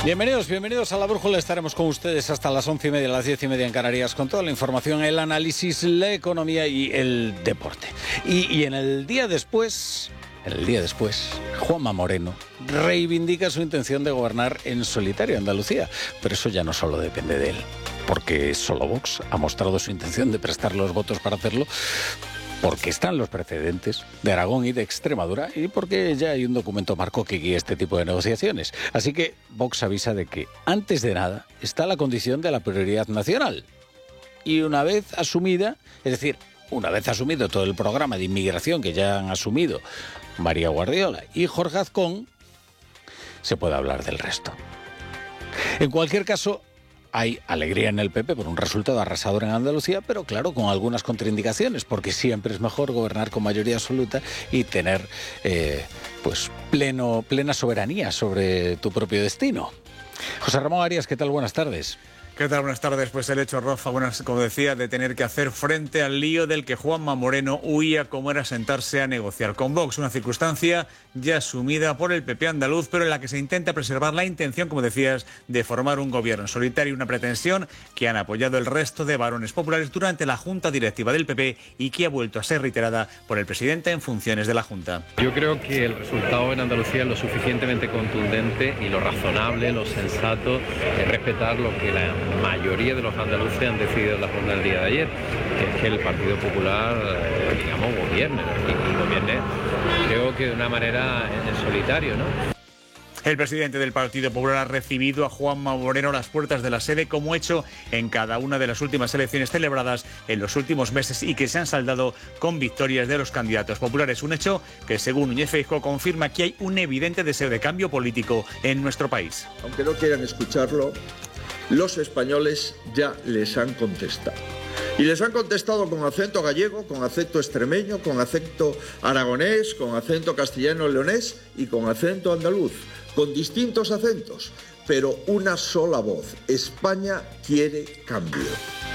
Bienvenidos a La Brújula. Estaremos con ustedes hasta las 11:30, las 10:30 en Canarias, con toda la información, el análisis, la economía y el deporte. Y en el día después, Juanma Moreno reivindica su intención de gobernar en solitario Andalucía. Pero eso ya no solo depende de él, porque solo Vox ha mostrado su intención de prestar los votos para hacerlo, porque están los precedentes de Aragón y de Extremadura y porque ya hay un documento marco que guía este tipo de negociaciones. Así que Vox avisa de que, antes de nada, está la condición de la prioridad nacional. Y una vez asumida, es decir, una vez asumido todo el programa de inmigración que ya han asumido María Guardiola y Jorge Azcón, se puede hablar del resto. En cualquier caso, hay alegría en el PP por un resultado arrasador en Andalucía, pero claro, con algunas contraindicaciones, porque siempre es mejor gobernar con mayoría absoluta y tener plena soberanía sobre tu propio destino. José Ramón Arias, ¿qué tal? Buenas tardes. ¿Qué tal? Buenas tardes. Pues el hecho, Rafa, como decía, de tener que hacer frente al lío del que Juanma Moreno huía, como era sentarse a negociar con Vox. Una circunstancia ya asumida por el PP andaluz, pero en la que se intenta preservar la intención, como decías, de formar un gobierno en solitario, una pretensión que han apoyado el resto de varones populares durante la Junta Directiva del PP y que ha vuelto a ser reiterada por el presidente en funciones de la Junta. Yo creo que el resultado en Andalucía es lo suficientemente contundente y lo razonable, lo sensato, es respetar lo que la mayoría de los andaluces han decidido en la jornada del día de ayer, que es que el Partido Popular, gobierne y gobierne, creo que de una manera en solitario, ¿no? El presidente del Partido Popular ha recibido a Juanma Moreno a las puertas de la sede, como hecho en cada una de las últimas elecciones celebradas en los últimos meses y que se han saldado con victorias de los candidatos populares. Un hecho que, según Núñez Feijóo, confirma que hay un evidente deseo de cambio político en nuestro país. Aunque no quieran escucharlo, los españoles ya les han contestado. Y les han contestado con acento gallego, con acento extremeño, con acento aragonés, con acento castellano-leonés y con acento andaluz, con distintos acentos, pero una sola voz. España quiere cambio.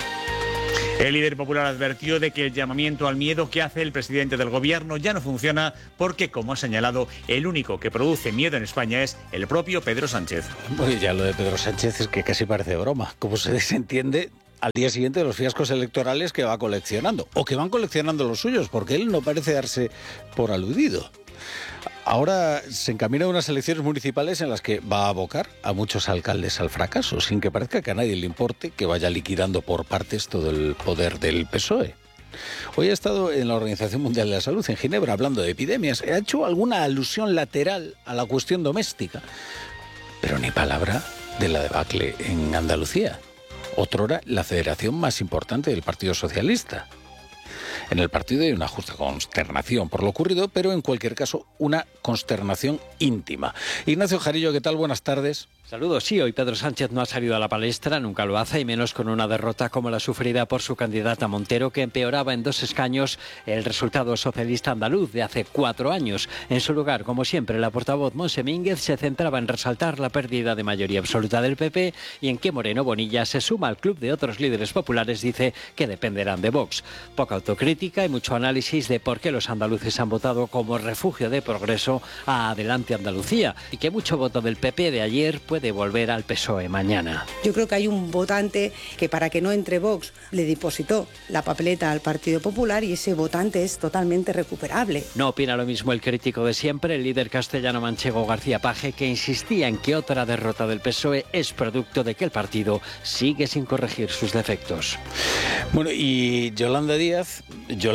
El líder popular advirtió de que el llamamiento al miedo que hace el presidente del gobierno ya no funciona porque, como ha señalado, el único que produce miedo en España es el propio Pedro Sánchez. Bueno, ya lo de Pedro Sánchez es que casi parece broma. Como se desentiende al día siguiente de los fiascos electorales que va coleccionando, o que van coleccionando los suyos, porque él no parece darse por aludido. Ahora se encaminan unas elecciones municipales en las que va a abocar a muchos alcaldes al fracaso, sin que parezca que a nadie le importe que vaya liquidando por partes todo el poder del PSOE. Hoy ha estado en la Organización Mundial de la Salud, en Ginebra, hablando de epidemias. Ha hecho alguna alusión lateral a la cuestión doméstica, pero ni palabra de la debacle en Andalucía, otrora la federación más importante del Partido Socialista. En el partido hay una justa consternación por lo ocurrido, pero en cualquier caso una consternación íntima. Ignacio Jarillo, ¿qué tal? Buenas tardes. Saludos. Sí, hoy Pedro Sánchez no ha salido a la palestra, nunca lo hace, y menos con una derrota como la sufrida por su candidata Montero, que empeoraba en 2 escaños el resultado socialista andaluz de hace 4 años. En su lugar, como siempre, la portavoz Montse Mínguez se centraba en resaltar la pérdida de mayoría absoluta del PP y en que Moreno Bonilla se suma al club de otros líderes populares, dice, que dependerán de Vox. Poca autocrítica y mucho análisis de por qué los andaluces han votado como refugio de progreso a Adelante Andalucía y que mucho voto del PP de ayer puede volver al PSOE mañana. Yo creo que hay un votante que, para que no entre Vox, le depositó la papeleta al Partido Popular y ese votante es totalmente recuperable. No opina lo mismo el crítico de siempre, el líder castellano manchego García Paje, que insistía en que otra derrota del PSOE es producto de que el partido sigue sin corregir sus defectos. Bueno, y Yolanda Díaz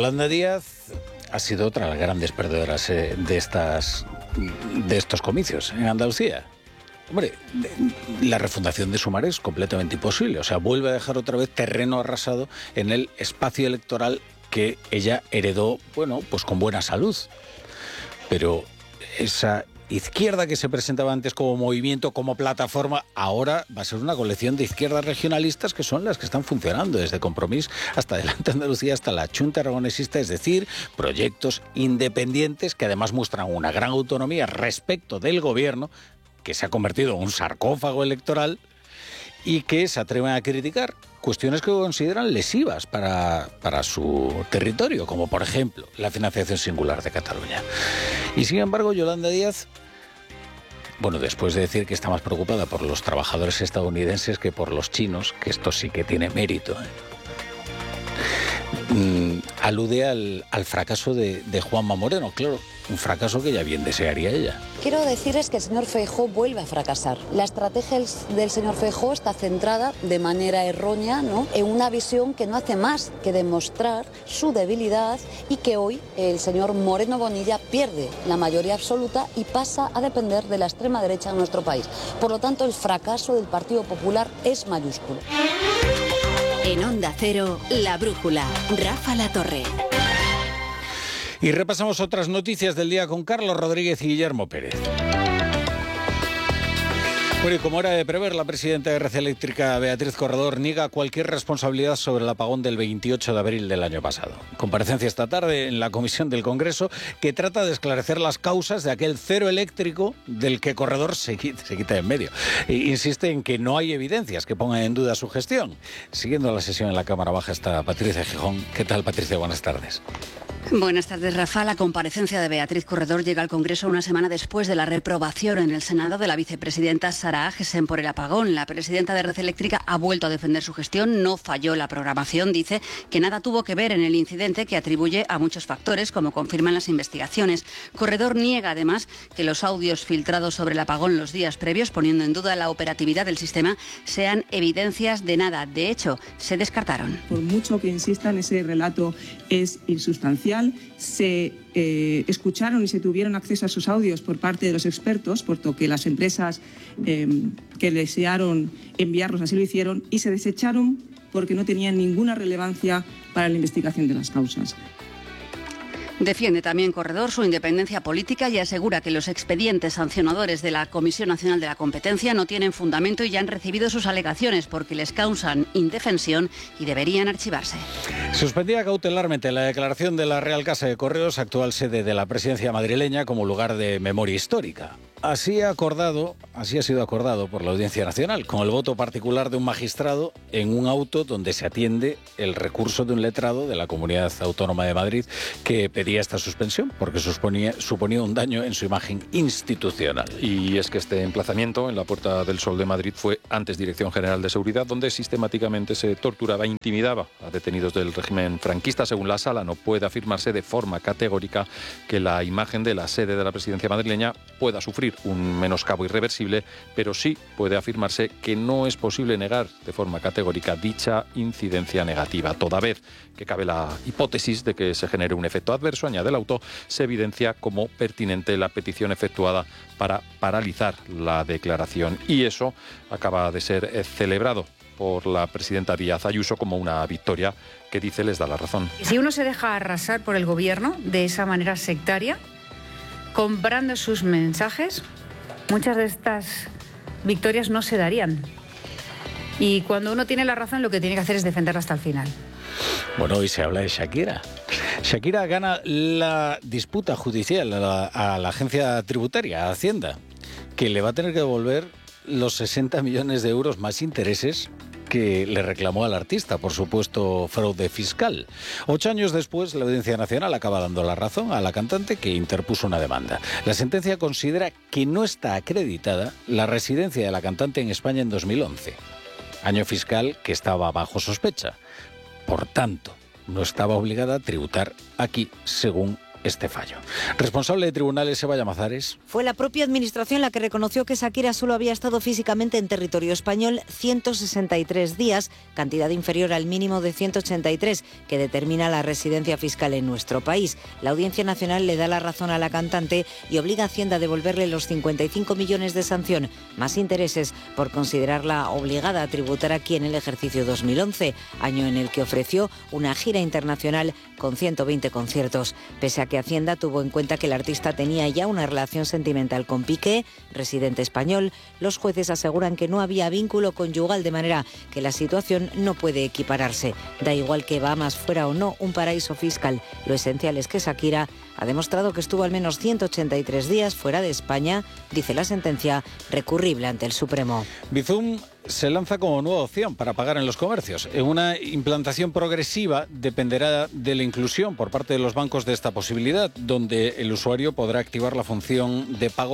ha sido otra de las grandes perdedoras de estos comicios en Andalucía. Hombre, la refundación de Sumar es completamente imposible. O sea, vuelve a dejar otra vez terreno arrasado en el espacio electoral que ella heredó, bueno, pues con buena salud. Pero esa izquierda que se presentaba antes como movimiento, como plataforma, ahora va a ser una colección de izquierdas regionalistas que son las que están funcionando, desde Compromís hasta Adelante Andalucía, hasta la Chunta Aragonesista, es decir, proyectos independientes que además muestran una gran autonomía respecto del gobierno, que se ha convertido en un sarcófago electoral y que se atreven a criticar cuestiones que consideran lesivas para su territorio, como por ejemplo la financiación singular de Cataluña. Y sin embargo, Yolanda Díaz Bueno, después de decir que está más preocupada por los trabajadores estadounidenses que por los chinos, que esto sí que tiene mérito, alude al fracaso de Juanma Moreno, claro, un fracaso que ya bien desearía ella. Quiero decirles que el señor Feijóo vuelve a fracasar. La estrategia del señor Feijóo está centrada de manera errónea, ¿no?, en una visión que no hace más que demostrar su debilidad y que hoy el señor Moreno Bonilla pierde la mayoría absoluta y pasa a depender de la extrema derecha en nuestro país. Por lo tanto, el fracaso del Partido Popular es mayúsculo. En Onda Cero, La Brújula, Rafa Latorre. Y repasamos otras noticias del día con Carlos Rodríguez y Guillermo Pérez. Bueno, y como era de prever, la presidenta de Red Eléctrica, Beatriz Corredor, niega cualquier responsabilidad sobre el apagón del 28 de abril del año pasado. Comparecencia esta tarde en la Comisión del Congreso que trata de esclarecer las causas de aquel cero eléctrico del que Corredor se quita de en medio. E insiste en que no hay evidencias que pongan en duda su gestión. Siguiendo la sesión en la Cámara Baja está Patricia Gijón. ¿Qué tal, Patricia? Buenas tardes. Buenas tardes, Rafa. La comparecencia de Beatriz Corredor llega al Congreso una semana después de la reprobación en el Senado de la vicepresidenta Sara Agesen por el apagón. La presidenta de Red Eléctrica ha vuelto a defender su gestión, no falló la programación, dice que nada tuvo que ver en el incidente, que atribuye a muchos factores, como confirman las investigaciones. Corredor niega además que los audios filtrados sobre el apagón los días previos, poniendo en duda la operatividad del sistema, sean evidencias de nada. De hecho, se descartaron. Por mucho que insistan, ese relato es insustancial. Se escucharon y se tuvieron acceso a esos audios por parte de los expertos, puesto que las empresas que desearon enviarlos así lo hicieron, y se desecharon porque no tenían ninguna relevancia para la investigación de las causas. Defiende también Corredor su independencia política y asegura que los expedientes sancionadores de la Comisión Nacional de la Competencia no tienen fundamento y ya han recibido sus alegaciones porque les causan indefensión y deberían archivarse. Suspendía cautelarmente la declaración de la Real Casa de Correos, actual sede de la presidencia madrileña, como lugar de memoria histórica. Así ha sido acordado por la Audiencia Nacional, con el voto particular de un magistrado en un auto donde se atiende el recurso de un letrado de la Comunidad Autónoma de Madrid que pedía esta suspensión porque suponía un daño en su imagen institucional. Y es que este emplazamiento en la Puerta del Sol de Madrid fue antes Dirección General de Seguridad, donde sistemáticamente se torturaba e intimidaba a detenidos del régimen franquista. Según la Sala, no puede afirmarse de forma categórica que la imagen de la sede de la presidencia madrileña pueda sufrir un menoscabo irreversible, pero sí puede afirmarse que no es posible negar de forma categórica dicha incidencia negativa. Toda vez que cabe la hipótesis de que se genere un efecto adverso, añade el auto, se evidencia como pertinente la petición efectuada para paralizar la declaración. Y eso acaba de ser celebrado por la presidenta Díaz Ayuso como una victoria que, dice, les da la razón. Si uno se deja arrasar por el gobierno de esa manera sectaria, comprando sus mensajes, muchas de estas victorias no se darían. Y cuando uno tiene la razón, lo que tiene que hacer es defenderla hasta el final. Bueno, hoy se habla de Shakira. Shakira gana la disputa judicial a la agencia tributaria, a Hacienda, que le va a tener que devolver los 60 millones de euros más intereses que le reclamó al artista por supuesto fraude fiscal. 8 años después, la Audiencia Nacional acaba dando la razón a la cantante, que interpuso una demanda. La sentencia considera que no está acreditada la residencia de la cantante en España en 2011, año fiscal que estaba bajo sospecha. Por tanto, no estaba obligada a tributar aquí, según este fallo. Responsable de tribunales, Eva Llamazares. Fue la propia Administración la que reconoció que Shakira solo había estado físicamente en territorio español 163 días, cantidad inferior al mínimo de 183 que determina la residencia fiscal en nuestro país. La Audiencia Nacional le da la razón a la cantante y obliga a Hacienda a devolverle los 55 millones de sanción, más intereses, por considerarla obligada a tributar aquí en el ejercicio 2011, año en el que ofreció una gira internacional con 120 conciertos. Pese a que Hacienda tuvo en cuenta que el artista tenía ya una relación sentimental con Piqué, residente español, los jueces aseguran que no había vínculo conyugal, de manera que la situación no puede equipararse. Da igual que Bahamas fuera o no un paraíso fiscal, lo esencial es que Shakira ha demostrado que estuvo al menos 183 días fuera de España, dice la sentencia, recurrible ante el Supremo. Bizum se lanza como nueva opción para pagar en los comercios. En una implantación progresiva dependerá de la inclusión por parte de los bancos de esta posibilidad, donde el usuario podrá activar la función de pago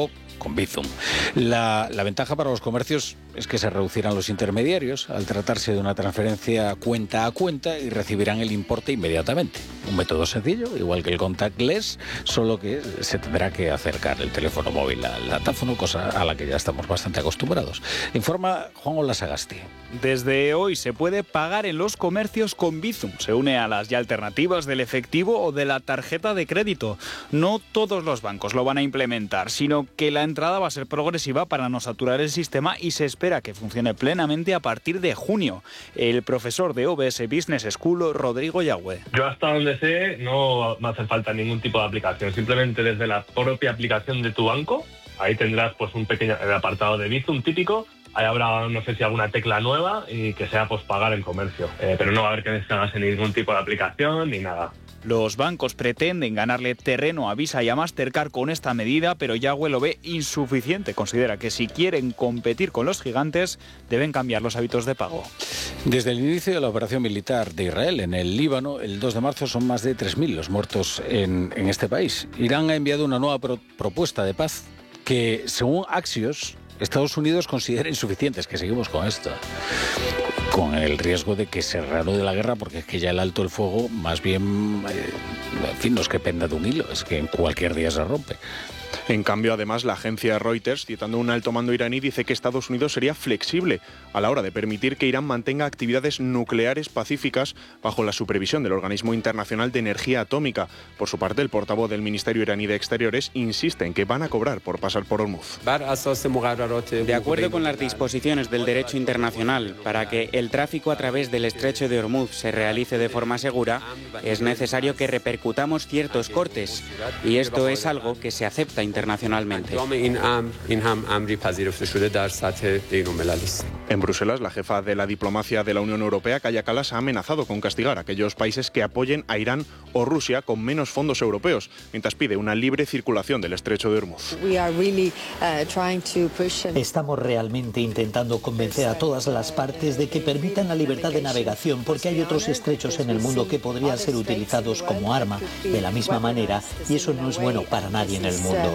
con Bizum. La ventaja para los comercios es que se reducirán los intermediarios al tratarse de una transferencia cuenta a cuenta y recibirán el importe inmediatamente. Un método sencillo, igual que el contactless, solo que se tendrá que acercar el teléfono móvil al datáfono, cosa a la que ya estamos bastante acostumbrados. Informa Juan Olasagasti. Desde hoy se puede pagar en los comercios con Bizum. Se une a las ya alternativas del efectivo o de la tarjeta de crédito. No todos los bancos lo van a implementar, sino que la entrada va a ser progresiva para no saturar el sistema y se espera que funcione plenamente a partir de junio. El profesor de OBS Business School, Rodrigo Yagüe. Yo hasta donde sé no me hace falta ningún tipo de aplicación, simplemente desde la propia aplicación de tu banco, ahí tendrás pues un pequeño apartado de Bizum típico. Ahí habrá, no sé si alguna tecla nueva y que sea pues pagar en comercio. Pero no va a haber que descargarse ningún tipo de aplicación ni nada. Los bancos pretenden ganarle terreno a Visa y a Mastercard con esta medida, pero Yagüe lo ve insuficiente. Considera que si quieren competir con los gigantes, deben cambiar los hábitos de pago. Desde el inicio de la operación militar de Israel en el Líbano, el 2 de marzo son más de 3.000 los muertos en este país. Irán ha enviado una nueva propuesta de paz que, según Axios, Estados Unidos considera insuficientes, que seguimos con esto, con el riesgo de que se reanude la guerra, porque es que ya el alto el fuego, más bien, en fin, no es que penda de un hilo, es que en cualquier día se rompe. En cambio, además, la agencia Reuters, citando a un alto mando iraní, dice que Estados Unidos sería flexible a la hora de permitir que Irán mantenga actividades nucleares pacíficas bajo la supervisión del Organismo Internacional de Energía Atómica. Por su parte, el portavoz del Ministerio iraní de Exteriores insiste en que van a cobrar por pasar por Hormuz. De acuerdo con las disposiciones del derecho internacional, para que el tráfico a través del estrecho de Hormuz se realice de forma segura, es necesario que repercutamos ciertos cortes, y esto es algo que se acepta internacionalmente. En Bruselas, la jefa de la diplomacia de la Unión Europea, Kaja Kallas, ha amenazado con castigar a aquellos países que apoyen a Irán o Rusia con menos fondos europeos, mientras pide una libre circulación del estrecho de Hormuz. Estamos realmente intentando convencer a todas las partes de que permitan la libertad de navegación, porque hay otros estrechos en el mundo que podrían ser utilizados como arma de la misma manera, y eso no es bueno para nadie en el mundo.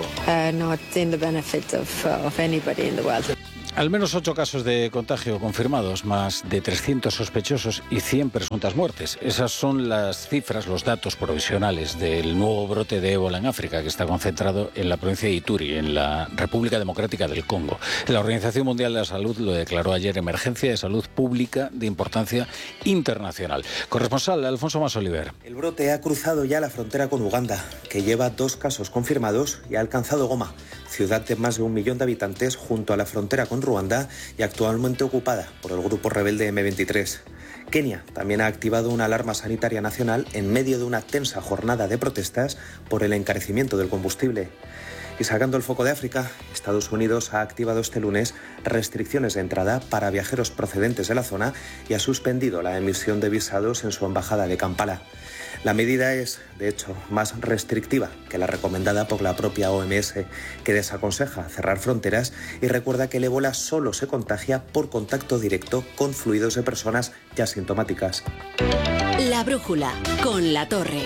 Al menos 8 casos de contagio confirmados, más de 300 sospechosos y 100 presuntas muertes. Esas son las cifras, los datos provisionales del nuevo brote de ébola en África, que está concentrado en la provincia de Ituri, en la República Democrática del Congo. La Organización Mundial de la Salud lo declaró ayer emergencia de salud pública de importancia internacional. Corresponsal Alfonso Masoliver. El brote ha cruzado ya la frontera con Uganda, que lleva 2 casos confirmados, y ha alcanzado Goma, ciudad de más de 1 millón de habitantes junto a la frontera con Ruanda y actualmente ocupada por el grupo rebelde M23. Kenia también ha activado una alarma sanitaria nacional en medio de una tensa jornada de protestas por el encarecimiento del combustible. Y sacando el foco de África, Estados Unidos ha activado este lunes restricciones de entrada para viajeros procedentes de la zona y ha suspendido la emisión de visados en su embajada de Kampala. La medida es, de hecho, más restrictiva que la recomendada por la propia OMS, que desaconseja cerrar fronteras y recuerda que el ébola solo se contagia por contacto directo con fluidos de personas ya sintomáticas. La brújula, con La Torre.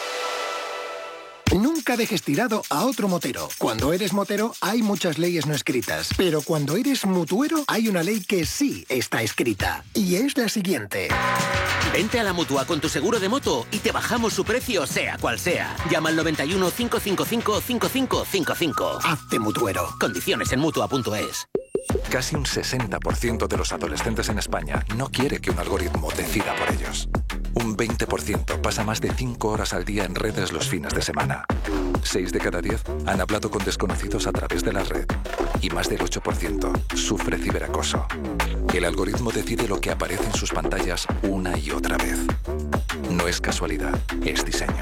Nunca dejes tirado a otro motero. Cuando eres motero hay muchas leyes no escritas, pero cuando eres mutuero hay una ley que sí está escrita, y es la siguiente. Vente a la Mutua con tu seguro de moto y te bajamos su precio sea cual sea. Llama al 91 555 5555. Hazte mutuero. Condiciones en Mutua.es. Casi un 60% de los adolescentes en España no quiere que un algoritmo decida por ellos. Un 20% pasa más de 5 horas al día en redes los fines de semana. 6 de cada 10 han hablado con desconocidos a través de la red. Y más del 8% sufre ciberacoso. El algoritmo decide lo que aparece en sus pantallas una y otra vez. No es casualidad, es diseño.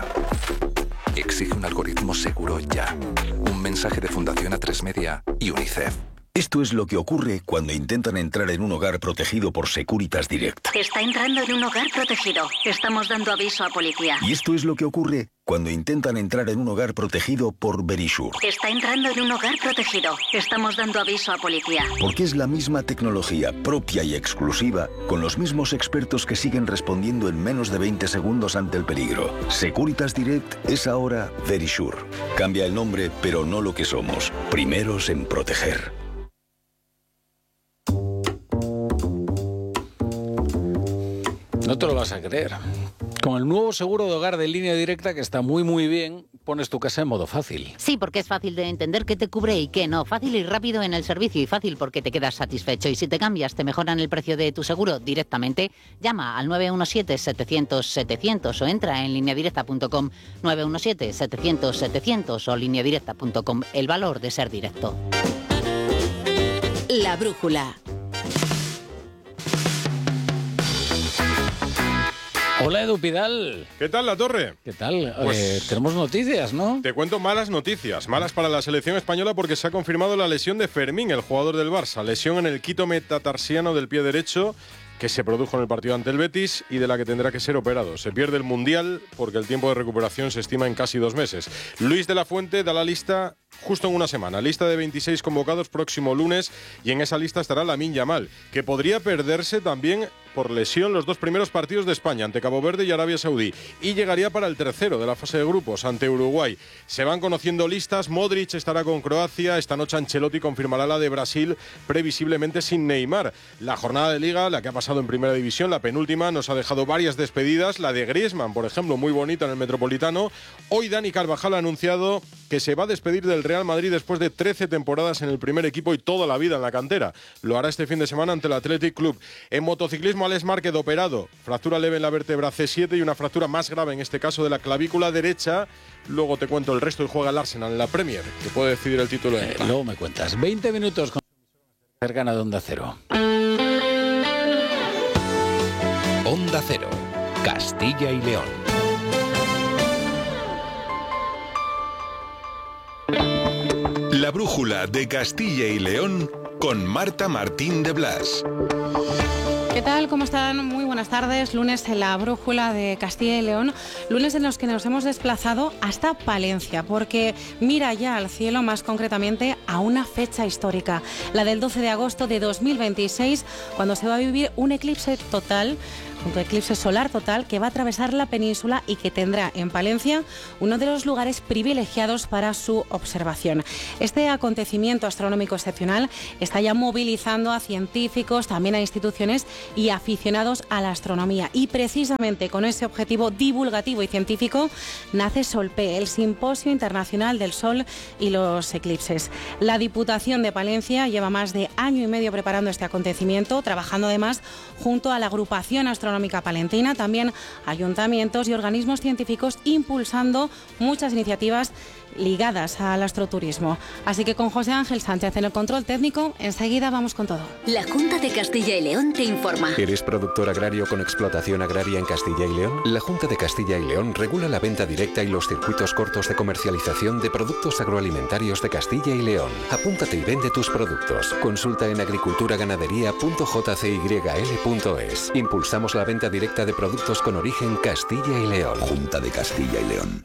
Exige un algoritmo seguro ya. Un mensaje de Fundación A3 Media y UNICEF. Esto es lo que ocurre cuando intentan entrar en un hogar protegido por Securitas Direct. Está entrando en un hogar protegido. Estamos dando aviso a policía. Y esto es lo que ocurre cuando intentan entrar en un hogar protegido por Verisure. Está entrando en un hogar protegido. Estamos dando aviso a policía. Porque es la misma tecnología propia y exclusiva, con los mismos expertos que siguen respondiendo en menos de 20 segundos ante el peligro. Securitas Direct es ahora Verisure. Cambia el nombre, pero no lo que somos. Primeros en proteger. No te lo vas a creer. Con el nuevo seguro de hogar de Línea Directa, que está muy bien, pones tu casa en modo fácil. Sí, porque es fácil de entender qué te cubre y qué no. Fácil y rápido en el servicio y fácil porque te quedas satisfecho. Y si te cambias, te mejoran el precio de tu seguro directamente. Llama al 917-700-700 o entra en lineadirecta.com. 917-700-700 o lineadirecta.com. El valor de ser directo. La brújula. Hola, Edu Pidal. ¿Qué tal, La Torre? ¿Qué tal? Pues tenemos noticias, ¿no? Te cuento malas noticias. Malas para la selección española porque se ha confirmado la lesión de Fermín, el jugador del Barça. Lesión en el quito metatarsiano del pie derecho que se produjo en el partido ante el Betis y de la que tendrá que ser operado. Se pierde el Mundial porque el tiempo de recuperación se estima en casi 2 meses. Luis de la Fuente da la lista justo en una semana. Lista de 26 convocados próximo lunes y en esa lista estará Lamine Yamal, que podría perderse también por lesión los 2 primeros partidos de España ante Cabo Verde y Arabia Saudí y llegaría para el tercero de la fase de grupos ante Uruguay. Se van conociendo listas. Modric estará con Croacia. Esta noche Ancelotti confirmará la de Brasil, previsiblemente sin Neymar. La jornada de Liga, la que ha pasado en Primera División, la penúltima, nos ha dejado varias despedidas. La de Griezmann, por ejemplo, muy bonita en el Metropolitano. Hoy Dani Carvajal ha anunciado que se va a despedir del Real Madrid después de 13 temporadas en el primer equipo y toda la vida en la cantera. Lo hará este fin de semana ante el Athletic Club. En motociclismo, Alex Márquez operado. Fractura leve en la vértebra C7 y una fractura más grave, en este caso de la clavícula derecha. Luego te cuento el resto y juega el Arsenal en la Premier, que puede decidir el título. Luego me cuentas. 20 minutos con cercana de Onda Cero. Onda Cero, Castilla y León. La brújula de Castilla y León con Marta Martín de Blas. ¿Qué tal? ¿Cómo están? Muy buenas tardes. Lunes en la brújula de Castilla y León. Lunes en los que nos hemos desplazado hasta Palencia, porque mira ya al cielo, más concretamente a una fecha histórica, la del 12 de agosto de 2026, cuando se va a vivir un eclipse total, un eclipse solar total que va a atravesar la península y que tendrá en Palencia uno de los lugares privilegiados para su observación. Este acontecimiento astronómico excepcional está ya movilizando a científicos, también a instituciones y aficionados a la astronomía. Y precisamente con ese objetivo divulgativo y científico nace SOLPE, el Simposio Internacional del Sol y los Eclipses. La Diputación de Palencia lleva más de año y medio preparando este acontecimiento, trabajando además junto a la Agrupación Astronómica Palentina, también ayuntamientos y organismos científicos, impulsando muchas iniciativas ligadas al astroturismo. Así que con José Ángel Sánchez en el control técnico, enseguida vamos con todo. La Junta de Castilla y León te informa. ¿Eres productor agrario con explotación agraria en Castilla y León? La Junta de Castilla y León regula la venta directa y los circuitos cortos de comercialización de productos agroalimentarios de Castilla y León. Apúntate y vende tus productos. Consulta en agriculturaganadería.jcyl.es. Impulsamos la venta directa de productos con origen Castilla y León. Junta de Castilla y León.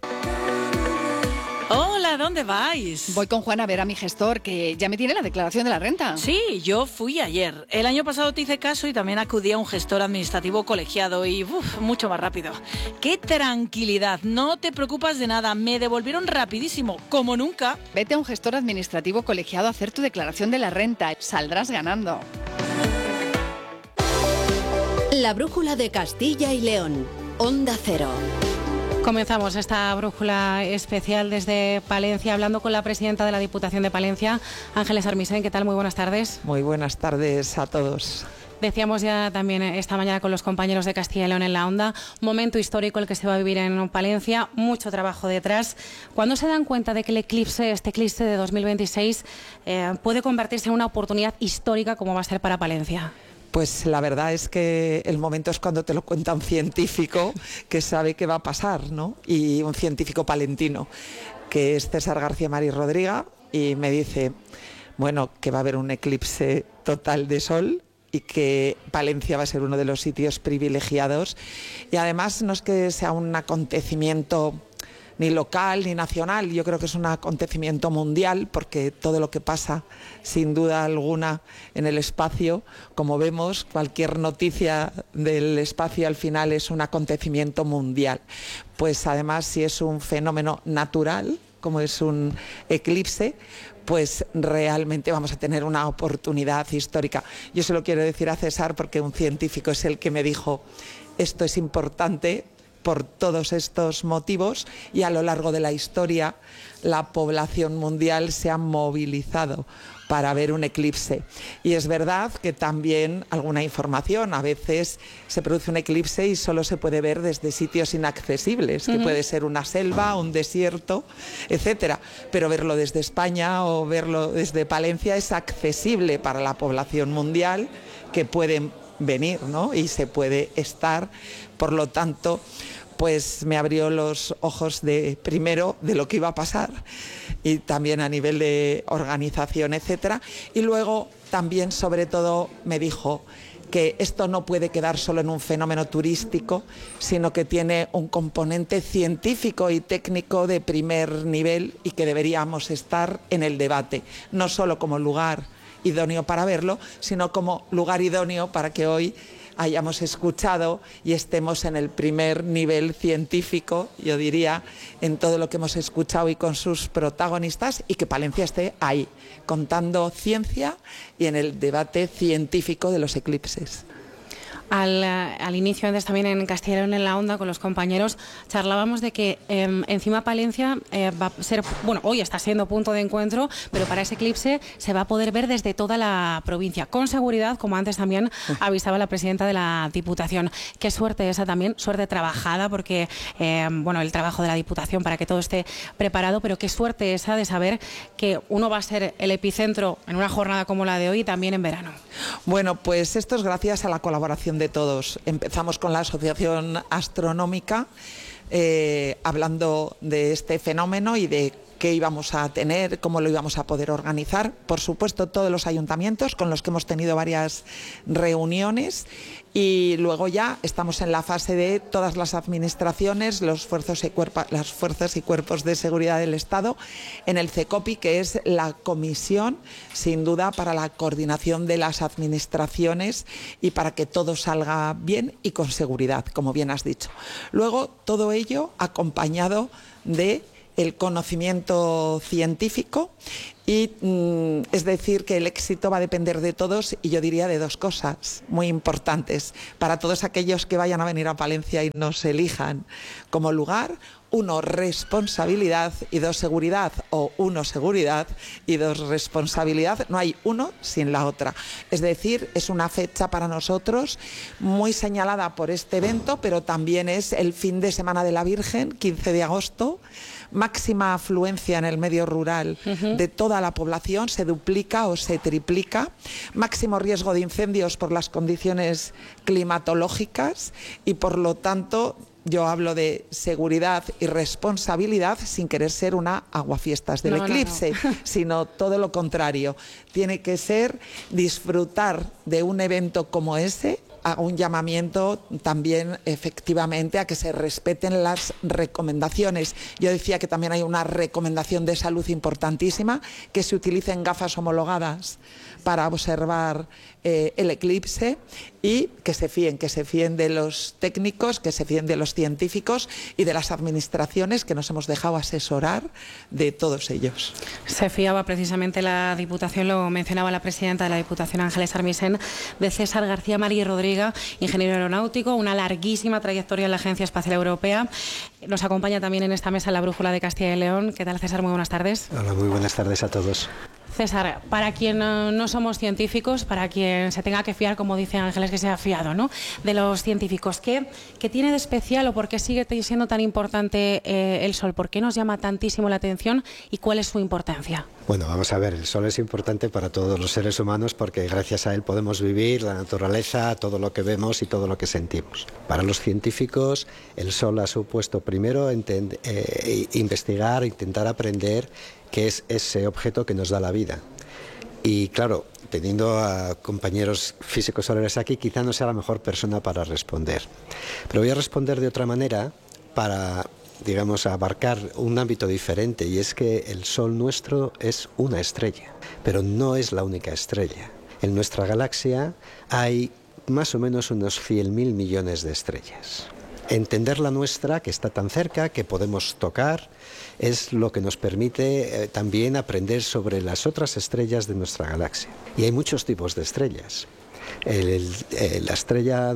Hola, ¿dónde vais? Voy con Juan a ver a mi gestor, que ya me tiene la declaración de la renta. Sí, yo fui ayer. El año pasado te hice caso y también acudí a un gestor administrativo colegiado y mucho más rápido. ¡Qué tranquilidad! No te preocupas de nada. Me devolvieron rapidísimo, como nunca. Vete a un gestor administrativo colegiado a hacer tu declaración de la renta. Saldrás ganando. La brújula de Castilla y León. Onda Cero. Comenzamos esta brújula especial desde Palencia, hablando con la presidenta de la Diputación de Palencia, Ángeles Armisen. ¿Qué tal? Muy buenas tardes. Muy buenas tardes a todos. Decíamos ya también esta mañana con los compañeros de Castilla y León en la Onda, momento histórico el que se va a vivir en Palencia, mucho trabajo detrás. ¿Cuándo se dan cuenta de que este eclipse de 2026 puede convertirse en una oportunidad histórica como va a ser para Palencia? Pues la verdad es que el momento es cuando te lo cuenta un científico que sabe qué va a pasar, ¿no? Y un científico palentino, que es César García Marí Rodríguez, y me dice: bueno, que va a haber un eclipse total de sol y que Palencia va a ser uno de los sitios privilegiados. Y además no es que sea un acontecimiento ni local ni nacional, yo creo que es un acontecimiento mundial, porque todo lo que pasa, sin duda alguna, en el espacio, como vemos, cualquier noticia del espacio al final es un acontecimiento mundial. Pues además, si es un fenómeno natural, como es un eclipse, pues realmente vamos a tener una oportunidad histórica. Yo se lo quiero decir a César porque un científico es el que me dijo, esto es importante por todos estos motivos, y a lo largo de la historia la población mundial se ha movilizado para ver un eclipse. Y es verdad que también alguna información, a veces se produce un eclipse y solo se puede ver desde sitios inaccesibles, que puede ser una selva, un desierto, etcétera. Pero verlo desde España o verlo desde Palencia es accesible para la población mundial, que pueden venir, ¿no? Y se puede estar, por lo tanto, pues me abrió los ojos primero de lo que iba a pasar, y también a nivel de organización, etcétera, y luego también, sobre todo, me dijo que esto no puede quedar solo en un fenómeno turístico, sino que tiene un componente científico y técnico de primer nivel, y que deberíamos estar en el debate, no solo como lugar idóneo para verlo, sino como lugar idóneo para que hoy hayamos escuchado y estemos en el primer nivel científico, yo diría, en todo lo que hemos escuchado y con sus protagonistas, y que Palencia esté ahí, contando ciencia y en el debate científico de los eclipses. Al inicio, antes también en Castilla y León en la Onda, con los compañeros, charlábamos de que encima Palencia va a ser, bueno, hoy está siendo punto de encuentro, pero para ese eclipse se va a poder ver desde toda la provincia, con seguridad, como antes también avisaba la presidenta de la Diputación. Qué suerte esa también, suerte trabajada, porque, bueno, el trabajo de la Diputación para que todo esté preparado, pero qué suerte esa de saber que uno va a ser el epicentro en una jornada como la de hoy y también en verano. Bueno, pues esto es gracias a la colaboración de todos. Empezamos con la Asociación Astronómica, hablando de este fenómeno y de qué íbamos a tener, cómo lo íbamos a poder organizar. Por supuesto, todos los ayuntamientos con los que hemos tenido varias reuniones, y luego ya estamos en la fase de todas las administraciones, las fuerzas y cuerpos de seguridad del Estado, en el CECOPI, que es la comisión, sin duda, para la coordinación de las administraciones y para que todo salga bien y con seguridad, como bien has dicho. Luego, todo ello acompañado de el conocimiento científico, y es decir, que el éxito va a depender de todos, y yo diría de dos cosas muy importantes para todos aquellos que vayan a venir a Palencia y nos elijan como lugar. Uno, responsabilidad, y dos, seguridad, o uno, seguridad y dos, responsabilidad. No hay uno sin la otra. Es decir, es una fecha para nosotros muy señalada por este evento, pero también es el fin de semana de la Virgen, 15 de agosto, máxima afluencia en el medio rural de toda la población, se duplica o se triplica, máximo riesgo de incendios por las condiciones climatológicas, y por lo tanto yo hablo de seguridad y responsabilidad sin querer ser una aguafiestas del eclipse, sino todo lo contrario. Tiene que ser disfrutar de un evento como ese. Hago un llamamiento también, efectivamente, a que se respeten las recomendaciones. Yo decía que también hay una recomendación de salud importantísima, que se utilicen gafas homologadas para observar el eclipse, y que se fíen de los técnicos, que se fíen de los científicos y de las administraciones, que nos hemos dejado asesorar de todos ellos. Se fiaba precisamente la Diputación, lo mencionaba la presidenta de la Diputación, Ángeles Armisen, de César García Marí Rodríguez, ingeniero aeronáutico, una larguísima trayectoria en la Agencia Espacial Europea. Nos acompaña también en esta mesa la Brújula de Castilla y León. ¿Qué tal, César? Muy buenas tardes. Hola, muy buenas tardes a todos. César, para quien no somos científicos, para quien se tenga que fiar, como dice Ángeles, que se ha fiado, ¿no?, de los científicos, ¿qué tiene de especial o por qué sigue siendo tan importante el Sol? ¿Por qué nos llama tantísimo la atención y cuál es su importancia? Bueno, vamos a ver, el Sol es importante para todos los seres humanos porque gracias a él podemos vivir, la naturaleza, todo lo que vemos y todo lo que sentimos. Para los científicos, el Sol ha supuesto primero investigar, intentar aprender qué es ese objeto que nos da la vida. Y claro, teniendo a compañeros físicos solares aquí, quizá no sea la mejor persona para responder. Pero voy a responder de otra manera para, digamos, abarcar un ámbito diferente, y es que el Sol nuestro es una estrella, pero no es la única estrella. En nuestra galaxia hay más o menos unos 100.000 millones de estrellas. Entender la nuestra, que está tan cerca, que podemos tocar, es lo que nos permite también aprender sobre las otras estrellas de nuestra galaxia. Y hay muchos tipos de estrellas. La estrella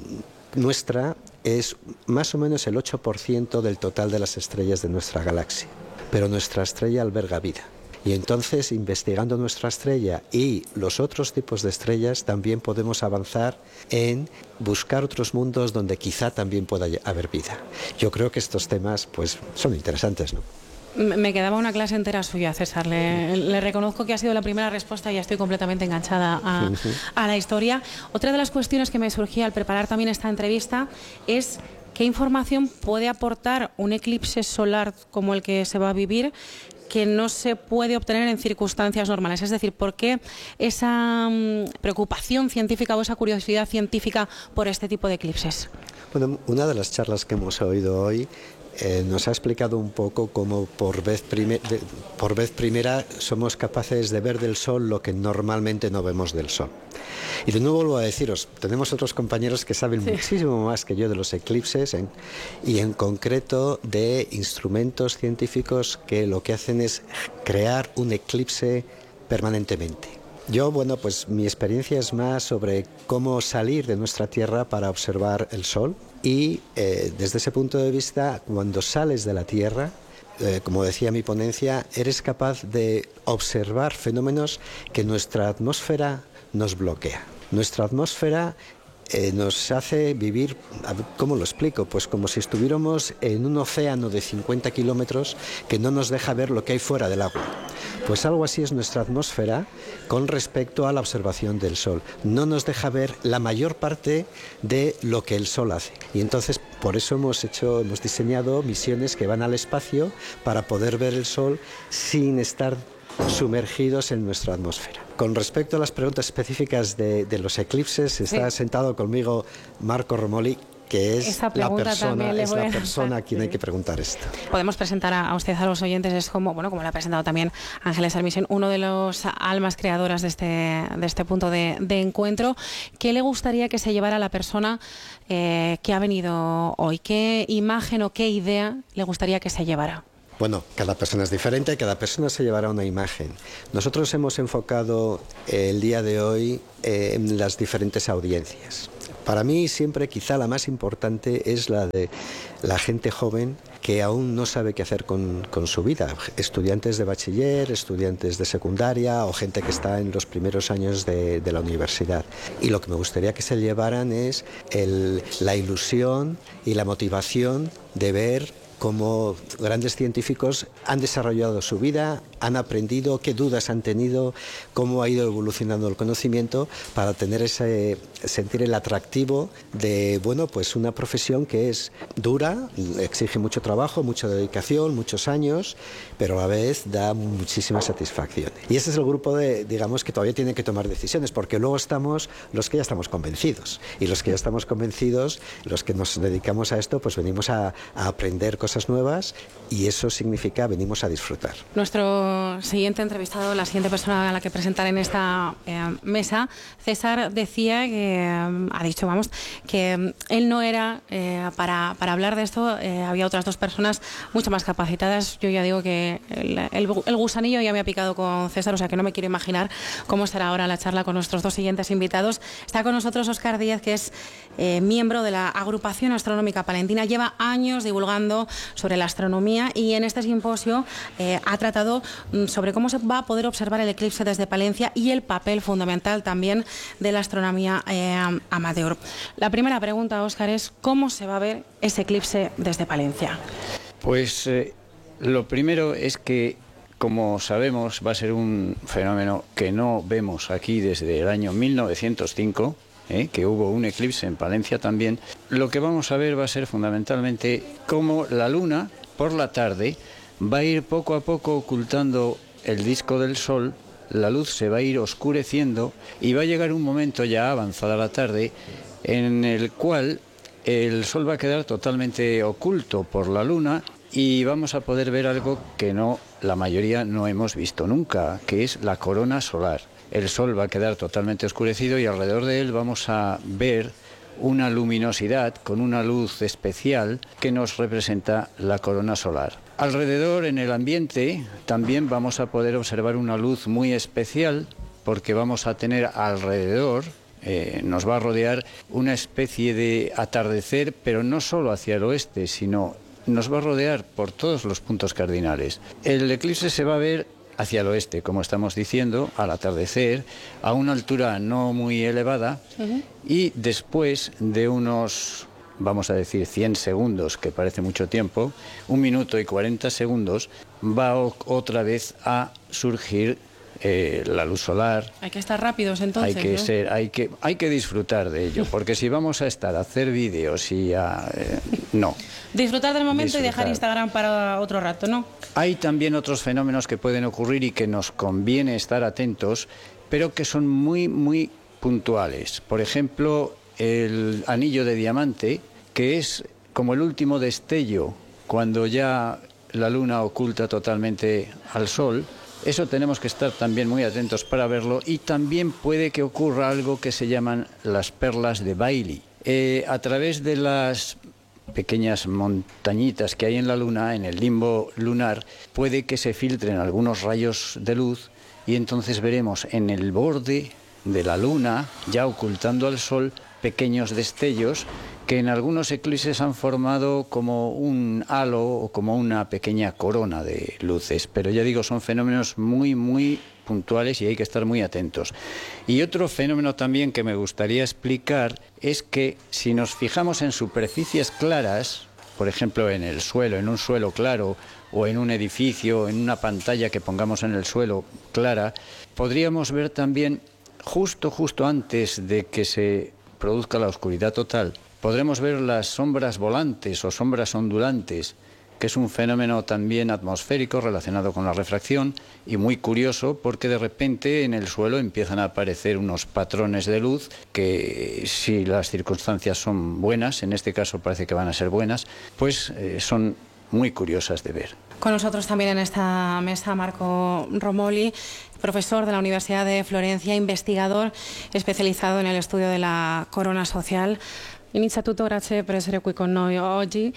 nuestra es más o menos el 8% del total de las estrellas de nuestra galaxia. Pero nuestra estrella alberga vida. Y entonces, investigando nuestra estrella y los otros tipos de estrellas, también podemos avanzar en buscar otros mundos donde quizá también pueda haber vida. Yo creo que estos temas pues son interesantes, ¿no? Me quedaba una clase entera suya, César. Le reconozco que ha sido la primera respuesta y ya estoy completamente enganchada a la historia. Otra de las cuestiones que me surgía al preparar también esta entrevista es qué información puede aportar un eclipse solar como el que se va a vivir que no se puede obtener en circunstancias normales. Es decir, ¿por qué esa preocupación científica o esa curiosidad científica por este tipo de eclipses? Bueno, una de las charlas que hemos oído hoy nos ha explicado un poco cómo por vez primera somos capaces de ver del Sol lo que normalmente no vemos del Sol. Y de nuevo vuelvo a deciros, tenemos otros compañeros que saben muchísimo más que yo de los eclipses y en concreto de instrumentos científicos que lo que hacen es crear un eclipse permanentemente. Yo, bueno, pues mi experiencia es más sobre cómo salir de nuestra Tierra para observar el Sol y desde ese punto de vista, cuando sales de la Tierra, como decía mi ponencia, eres capaz de observar fenómenos que nuestra atmósfera nos bloquea. Nuestra atmósfera nos hace vivir, ¿cómo lo explico? Pues como si estuviéramos en un océano de 50 kilómetros que no nos deja ver lo que hay fuera del agua. Pues algo así es nuestra atmósfera con respecto a la observación del Sol. No nos deja ver la mayor parte de lo que el Sol hace. Y entonces por eso hemos diseñado misiones que van al espacio para poder ver el Sol sin estar sumergidos en nuestra atmósfera. Con respecto a las preguntas específicas de los eclipses, está sentado conmigo Marco Romoli, que es la persona a quien hay que preguntar esto. Podemos presentar a usted a los oyentes, es como lo ha presentado también Ángeles Armisen, uno de los almas creadoras de este punto de encuentro. ¿Qué le gustaría que se llevara la persona que ha venido hoy? ¿Qué imagen o qué idea le gustaría que se llevara? Bueno, cada persona es diferente, cada persona se llevará una imagen. Nosotros hemos enfocado el día de hoy en las diferentes audiencias. Para mí siempre quizá la más importante es la de la gente joven que aún no sabe qué hacer con su vida. Estudiantes de bachiller, estudiantes de secundaria o gente que está en los primeros años de la universidad. Y lo que me gustaría que se llevaran es la ilusión y la motivación de ver cómo grandes científicos han desarrollado su vida, han aprendido, qué dudas han tenido, cómo ha ido evolucionando el conocimiento para tener sentir el atractivo de, pues una profesión que es dura, exige mucho trabajo, mucha dedicación, muchos años, pero a la vez da muchísima satisfacción. Y ese es el grupo digamos, que todavía tiene que tomar decisiones, porque luego estamos los que ya estamos convencidos. Y los que ya estamos convencidos, los que nos dedicamos a esto, pues venimos a aprender cosas nuevas y eso significa venimos a disfrutar. Nuestro siguiente entrevistado, la siguiente persona a la que presentar en esta mesa, César, decía ha dicho que él no era para hablar de esto, había otras dos personas mucho más capacitadas. Yo ya digo que el gusanillo ya me ha picado con César, o sea que no me quiero imaginar cómo será ahora la charla con nuestros dos siguientes invitados. Está con nosotros Óscar Díez, que es miembro de la Agrupación Astronómica Palentina, lleva años divulgando sobre la astronomía y en este simposio ha tratado sobre cómo se va a poder observar el eclipse desde Palencia y el papel fundamental también de la astronomía amateur. La primera pregunta, Óscar, es ¿cómo se va a ver ese eclipse desde Palencia? Pues lo primero es que, como sabemos, va a ser un fenómeno que no vemos aquí desde el año 1905, que hubo un eclipse en Palencia también. Lo que vamos a ver va a ser fundamentalmente cómo la Luna, por la tarde, va a ir poco a poco ocultando el disco del Sol la luz se va a ir oscureciendo y va a llegar un momento ya avanzada la tarde en el cual el sol va a quedar totalmente oculto por la luna y vamos a poder ver algo que la mayoría no hemos visto nunca, que es la corona solar. El sol va a quedar totalmente oscurecido y alrededor de él vamos a ver una luminosidad con una luz especial que nos representa la corona solar. Alrededor, en el ambiente, también vamos a poder observar una luz muy especial porque vamos a tener alrededor, nos va a rodear una especie de atardecer, pero no solo hacia el oeste, sino nos va a rodear por todos los puntos cardinales. El eclipse se va a ver hacia el oeste, como estamos diciendo, al atardecer, a una altura no muy elevada, y después de unos, vamos a decir, 100 segundos, que parece mucho tiempo, 1 minuto y 40 segundos, va otra vez a surgir la luz solar. Hay que estar rápidos entonces. Hay que disfrutar de ello, porque si vamos a estar a hacer vídeos y no. Disfrutar del momento y dejar Instagram para otro rato, ¿no? Hay también otros fenómenos que pueden ocurrir y que nos conviene estar atentos, pero que son muy, muy puntuales. Por ejemplo, el anillo de diamante, que es como el último destello cuando ya la luna oculta totalmente al sol. Eso tenemos que estar también muy atentos para verlo, y también puede que ocurra algo que se llaman las perlas de Bailey. A través de las pequeñas montañitas que hay en la luna, en el limbo lunar, puede que se filtren algunos rayos de luz y entonces veremos en el borde de la luna, ya ocultando al sol, pequeños destellos que en algunos eclipses han formado como un halo o como una pequeña corona de luces. Pero ya digo, son fenómenos muy, muy puntuales y hay que estar muy atentos. Y otro fenómeno también que me gustaría explicar es que si nos fijamos en superficies claras, por ejemplo en el suelo, en un suelo claro, o en un edificio, en una pantalla que pongamos en el suelo clara, podríamos ver también justo antes de que se produzca la oscuridad total, podremos ver las sombras volantes o sombras ondulantes, que es un fenómeno también atmosférico relacionado con la refracción y muy curioso porque de repente en el suelo empiezan a aparecer unos patrones de luz que, si las circunstancias son buenas, en este caso parece que van a ser buenas, pues son muy curiosas de ver. Con nosotros también en esta mesa Marco Romoli, profesor de la Universidad de Florencia, investigador especializado en el estudio de la corona social. Inizia tutto, grazie per essere qui con noi oggi.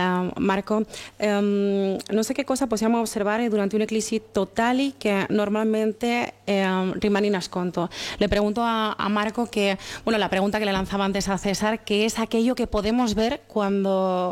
Marco, non so che cosa possiamo osservare durante un eclissi totali che normalmente rimane nascosto. Le pregunto a Marco que, bueno, la pregunta que le lanzaba antes a César, que es aquello que podemos ver cuando